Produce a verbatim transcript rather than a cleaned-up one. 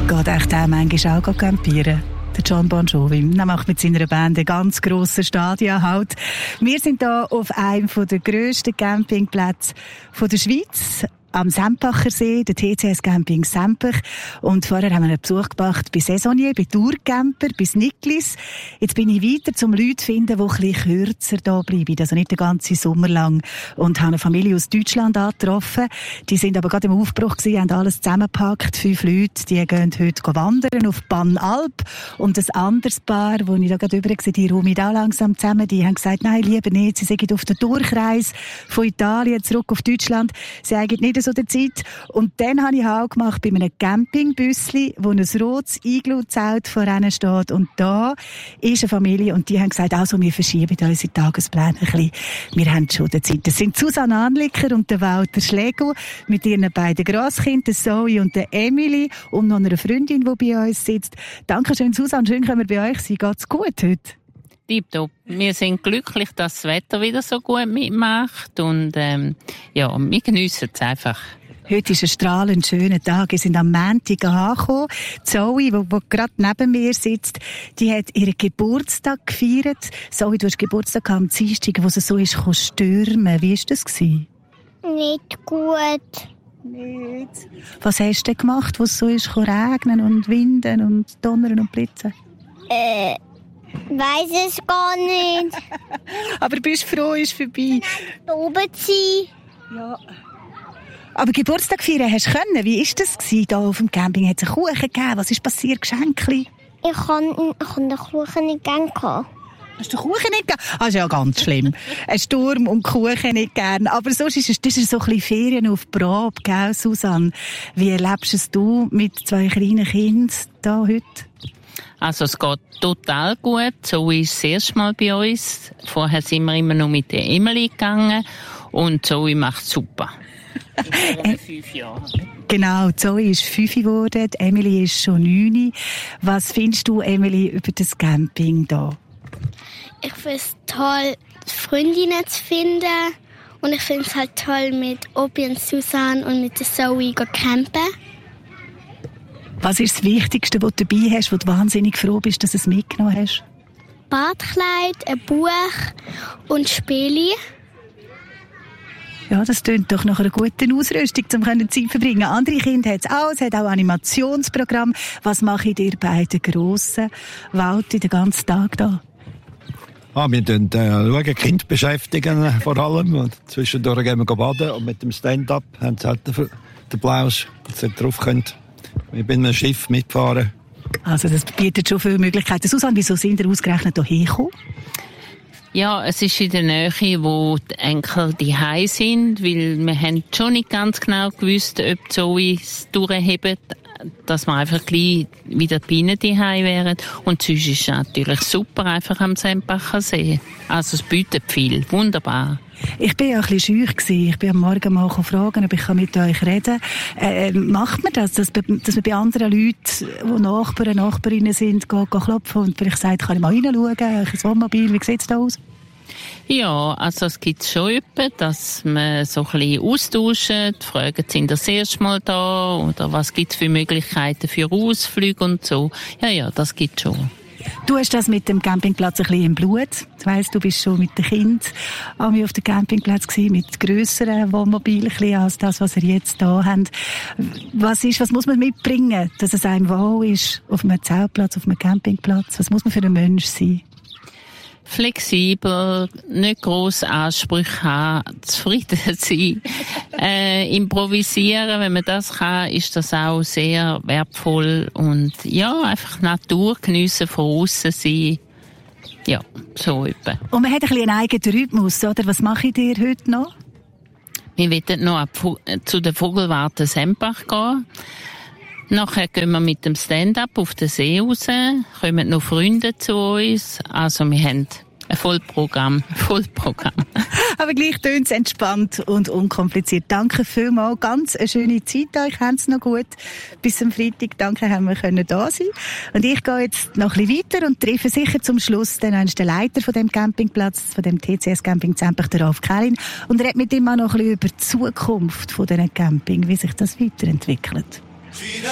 Geht echt auch manchmal auch campieren? Der John Bon Jovi. Er macht mit seiner Band einen ganz grossen Stadion halt. Wir sind hier auf einem der grössten Campingplätze der Schweiz. Am Sempacher See, der T C S Camping Sempach. Und vorher haben wir einen Besuch gemacht bei Saisonier, bei Tourcamper, bei Niklis. Jetzt bin ich weiter, um Leute zu finden, die ein bisschen kürzer da bleiben, also nicht den ganzen Sommer lang. Und habe eine Familie aus Deutschland angetroffen. Die sind aber gerade im Aufbruch gewesen, haben alles zusammengepackt. Fünf Leute, die gehen heute wandern auf Banalp. Und ein anderes Paar, wo ich da gerade rüber war, die räumen auch langsam zusammen, die haben gesagt, nein, lieber nicht, sie sind auf der Durchreise von Italien zurück auf Deutschland. Sie haben nicht so der Zeit. Und dann habe ich auch gemacht bei einem Campingbüssli, wo ein rotes Igloo-Zelt vor ihnen steht. Und da ist eine Familie und die haben gesagt, also wir verschieben unsere Tagespläne ein bisschen. Wir haben schon die Zeit. Das sind Susanne Anlicker und der Walter Schlegel mit ihren beiden Grosskindern, Zoe und der Emily und noch einer Freundin, die bei uns sitzt. Dankeschön, Susanne. Schön, können wir bei euch sein. Geht's gut heute? Tipptopp. Wir sind glücklich, dass das Wetter wieder so gut mitmacht und ähm, ja, wir geniessen es einfach. Heute ist ein strahlend schöner Tag. Wir sind am Montag angekommen. Zoe, die gerade neben mir sitzt, die hat ihren Geburtstag gefeiert. Zoe, du hast Geburtstag am Dienstag, wo es so ist, stürmen. Wie war das? Nicht gut. Nicht. Was hast du denn gemacht, wo es so ist, regnen und winden und donnern und blitzen? Äh... Weiss es gar nicht. Aber bist froh, ist vorbei. Da oben zu sein. Ja. Aber Geburtstag feiern hast du können. Wie war das hier auf dem Camping? Hat es einen Kuchen gegeben? Was ist passiert? Geschenke? Ich habe den Kuchen nicht gern gehabt. Hast du den Kuchen nicht gern? Das ist ja ganz schlimm. Ein Sturm und Kuchen nicht gern. Aber sonst ist es, das ist so ein bisschen Ferien auf Probe, gell, Susanne? Wie erlebst es du mit zwei kleinen Kindern da heute? Also es geht total gut. Zoe ist das erste Mal bei uns. Vorher sind wir immer noch mit der Emily gegangen. Und Zoe macht super. In fünf Jahren. Genau, Zoe ist fünf geworden, Emily ist schon neun. Was findest du, Emily, über das Camping da? Ich finde es toll, Freundinnen zu finden. Und ich finde es halt toll, mit Obi und Susanne und mit der Zoe zu campen. Was ist das Wichtigste, was du dabei hast, wo du wahnsinnig froh bist, dass du es mitgenommen hast? Badkleid, ein Buch und Spiele. Ja, das klingt doch nach einer guten Ausrüstung, um Zeit zu verbringen. Andere Kinder haben es auch, es hat auch Animationsprogramm. Was mache ich dir bei den grossen Walter den ganzen Tag da? Ah, wir schauen, äh, Kinder beschäftigen vor allem. Und zwischendurch gehen wir baden und mit dem Stand-up haben sie halt den, den Blaus, dass sie drauf können. Ich bin mit einem Schiff mitgefahren. Also das bietet schon viele Möglichkeiten. Susanne, wieso sind ihr ausgerechnet hierher gekommen? Ja, es ist in der Nähe, wo die Enkel daheim sind, weil wir haben schon nicht ganz genau gewusst, ob die Zoe es durchhebt, dass wir einfach gleich wieder bei ihnen daheim wären. Und sonst ist es natürlich super, einfach am Sempacher See. Also es bietet viel, wunderbar. Ich bin ja ein bisschen scheu gewesen. Ich bin am Morgen mal fragen, ob ich mit euch reden kann. Äh, macht man das, dass, dass man bei anderen Leuten, die Nachbarn, Nachbarinnen sind, geht, geht klopfen und vielleicht sagt, kann ich mal reinschauen, ein Wohnmobil, wie sieht es da aus? Ja, also es gibt schon etwas, dass man so ein bisschen austauscht, fragen, sind das erste Mal da oder was gibt es für Möglichkeiten für Ausflüge und so. Ja, ja, das gibt es schon. Du hast das mit dem Campingplatz ein bisschen im Blut. Ich weiss, du bist schon mit den Kindern auf dem Campingplatz gewesen, mit grösseren Wohnmobilen als das, was ihr jetzt hier habt. Was ist, was muss man mitbringen, dass es einem wohl ist, auf einem Zeltplatz, auf einem Campingplatz? Was muss man für ein Mensch sein? Flexibel, nicht grosse Ansprüche haben, zufrieden sein, äh, improvisieren, wenn man das kann, ist das auch sehr wertvoll und ja, einfach Natur geniessen, von aussen sein, ja, so etwa. Und man hat ein bisschen einen eigenen Rhythmus, oder? Was mache ich dir heute noch? Wir wollen noch zu der Vogelwarte Sempach gehen. Nachher gehen wir mit dem Stand-up auf den See raus, kommen noch Freunde zu uns. Also wir haben ein Vollprogramm, Vollprogramm. Aber gleich tönt es entspannt und unkompliziert. Danke vielmals, ganz eine schöne Zeit euch, habt es noch gut. Bis zum Freitag, danke, haben wir können da sein. Und ich gehe jetzt noch ein bisschen weiter und treffe sicher zum Schluss dann den Leiter von dem Campingplatz, von dem T C S Camping Sempach, der Ralf Kählin, und rede mit ihm auch noch ein bisschen über die Zukunft von diesem Camping, wie sich das weiterentwickelt.